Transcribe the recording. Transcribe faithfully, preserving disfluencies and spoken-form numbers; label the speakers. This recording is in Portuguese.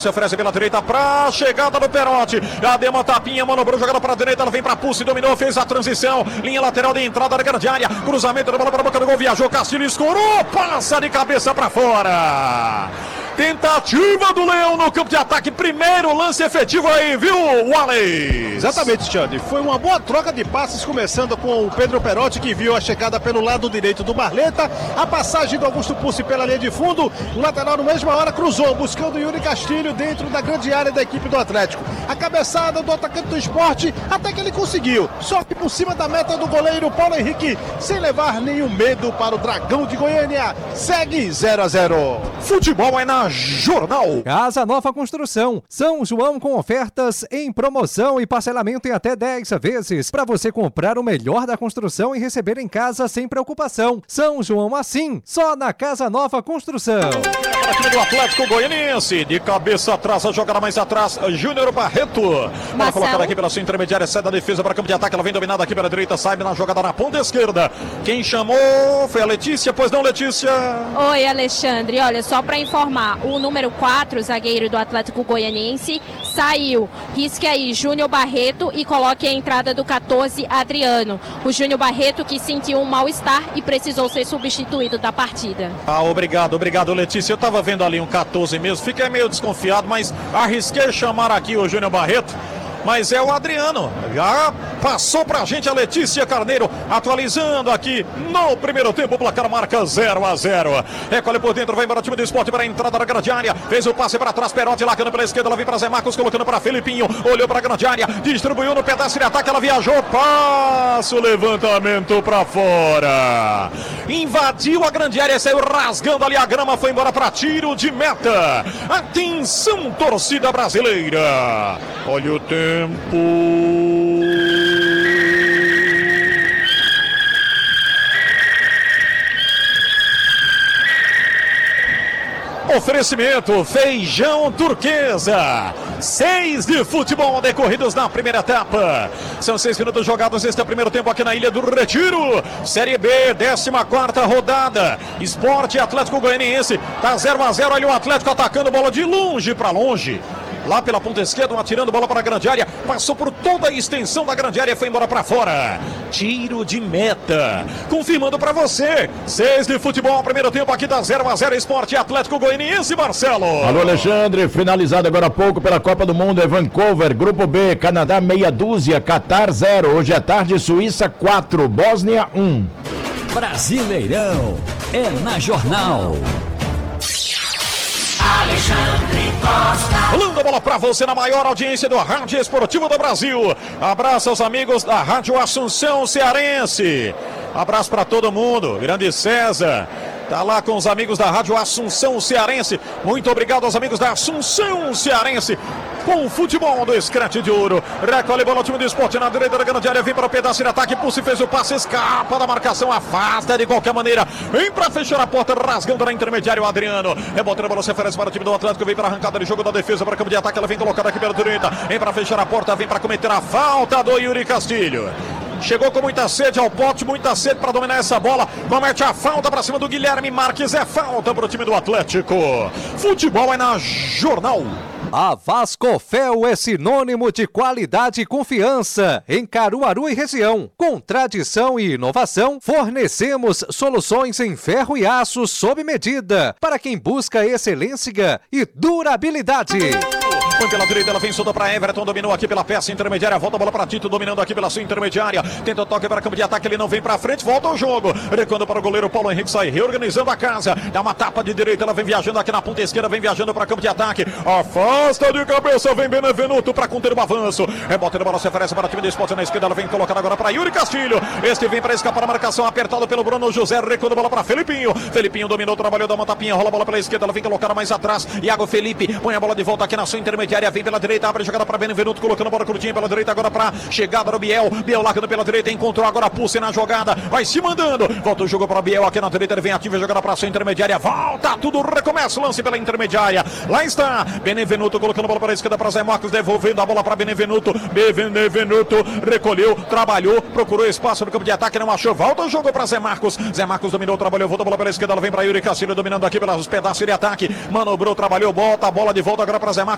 Speaker 1: Se oferece pela direita pra chegada do Perotti. Já deu uma tapinha, manobrou, jogada pra direita. Ela vem pra Pulse, dominou, fez a transição. Linha lateral de entrada da grande área. Cruzamento da bola pra boca do gol. Viajou, Castilho escorou. Passa de cabeça pra fora. Tentativa do Leão no campo de ataque. Primeiro lance efetivo aí, viu, Wallace?
Speaker 2: Exatamente, Xande. Foi uma boa troca de passes, começando com o Pedro Perotti, que viu a chegada pelo lado direito do Barleta. A passagem do Augusto Pulse pela linha de fundo. O lateral, na mesma hora, cruzou, buscando o Yuri Castilho dentro da grande área da equipe do Atlético. A cabeçada do atacante do Sport, até que ele conseguiu. Só que por cima da meta do goleiro Paulo Henrique, sem levar nenhum medo para o Dragão de Goiânia. Segue zero a zero.
Speaker 1: Futebol é na Jornal.
Speaker 3: Casa Nova Construção. São João com ofertas em promoção e parcelamento em até dez vezes. Para você comprar o melhor da construção e receber em casa sem preocupação. São João assim, só na Casa Nova Construção.
Speaker 1: Para time do Atlético Goianiense. De cabeça atrás, a jogada mais atrás. Júnior Barreto. Bola colocada aqui pela sua intermediária. Sai da defesa para campo de ataque. Ela vem dominada aqui pela direita. Sai na jogada na ponta esquerda. Quem chamou foi a Letícia. Pois não, Letícia?
Speaker 4: Oi, Alexandre. Olha, só para informar. O número quatro, zagueiro do Atlético Goianiense, saiu. Risque aí Júnior Barreto e coloque a entrada do quatorze, Adriano. O Júnior Barreto que sentiu um mal-estar e precisou ser substituído da partida.
Speaker 1: Ah, obrigado, obrigado, Letícia. Eu tava vendo ali um quatorze mesmo, fiquei meio desconfiado, mas arrisquei chamar aqui o Júnior Barreto. Mas é o Adriano, já passou pra gente a Letícia Carneiro, atualizando aqui no primeiro tempo, o placar marca zero a zero. Recolhe por dentro, vai embora o time do Sport para a entrada da grande área, fez o passe para trás, Perotti largando pela esquerda, ela vem para Zé Marcos, colocando para Felipinho, olhou para a grande área, distribuiu no pedaço de ataque, ela viajou, passa o levantamento para fora. Invadiu a grande área, saiu rasgando ali a grama, foi embora para tiro de meta. Atenção, torcida brasileira. Olha o tempo. Oferecimento Feijão Turquesa. Seis de futebol decorridos na primeira etapa. São seis minutos jogados neste primeiro tempo aqui na Ilha do Retiro. Série B, décima quarta rodada. Sport Atlético Goianiense. Tá zero a zero. Olha o Atlético atacando bola de longe para longe. Lá pela ponta esquerda, atirando bola para a grande área. Passou por toda a extensão da grande área e foi embora para fora. Tiro de meta. Confirmando para você. Seis de futebol, primeiro tempo aqui da zero a zero. Esporte Atlético Goianiense, Marcelo.
Speaker 5: Alô, Alexandre. Finalizado agora há pouco pela Copa do Mundo. É Vancouver, Grupo B. Canadá, meia dúzia. Catar, zero. Hoje à tarde, Suíça, quatro. Bósnia, um.
Speaker 6: Brasileirão é na Jornal. Alexandre Costa.
Speaker 1: Rolando a bola pra você na maior audiência do Rádio Esportivo do Brasil. Abraço aos amigos da Rádio Assunção Cearense. Abraço pra todo mundo. Grande César. Tá lá com os amigos da Rádio Assunção Cearense. Muito obrigado aos amigos da Assunção Cearense. Com o futebol do Escrete de Ouro. Recolhe bola, o time do Esporte na direita da grande área. Vem para o pedaço de ataque. Pulse fez o passe, escapa da marcação. Afasta de qualquer maneira. Vem para fechar a porta, rasgando na intermediária o Adriano. Rebotando a bola, se oferece para o time do Atlético. Vem para a arrancada de jogo da defesa para o campo de ataque. Ela vem colocada aqui pela direita. Vem para fechar a porta. Vem para cometer a falta do Yuri Castilho. Chegou com muita sede ao pote, muita sede para dominar essa bola. Comete a falta para cima do Guilherme Marques. É falta para o time do Atlético. Futebol é na Jornal.
Speaker 3: A Vascofel é sinônimo de qualidade e confiança em Caruaru e região. Com tradição e inovação, fornecemos soluções em ferro e aço sob medida para quem busca excelência e durabilidade.
Speaker 1: Põe pela direita, ela vem solta para Everton, dominou aqui pela peça intermediária, volta a bola para Tito, dominando aqui pela sua intermediária, tenta o toque para campo de ataque, ele não vem para frente, volta ao jogo, recuando para o goleiro Paulo Henrique, sai reorganizando a casa, dá uma tapa de direita, ela vem viajando aqui na ponta esquerda, vem viajando para campo de ataque, afasta de cabeça, vem Benevenuto para conter o avanço, rebota de bola, se oferece para o time do Esporte na esquerda, ela vem colocando agora para Yuri Castilho, este vem para escapar a marcação, apertado pelo Bruno José, recuando a bola para Felipinho, Felipinho dominou, trabalhou, dá uma tapinha, rola a bola pela esquerda, ela vem colocando mais atrás, Iago Felipe, põe a bola de volta aqui na sua intermediária, vem pela direita, abre a jogada para Benevenuto, colocando a bola curtinha pela direita, agora para chegada do Biel, Biel largando pela direita, encontrou agora a Pulse na jogada, vai se mandando, volta o jogo para Biel aqui na direita, ele vem ativo, a jogada para a sua intermediária, volta, tudo recomeça, o lance pela intermediária, lá está, Benevenuto colocando a bola para a esquerda para Zé Marcos, devolvendo a bola para Benevenuto, Benevenuto recolheu, trabalhou, procurou espaço no campo de ataque, não achou, volta o jogo para Zé Marcos, Zé Marcos dominou, trabalhou, volta a bola pela esquerda, ela vem para Yuri Castilho, dominando aqui pelos pedaços de ataque, manobrou, trabalhou, bota a bola de volta agora para Zé Marcos,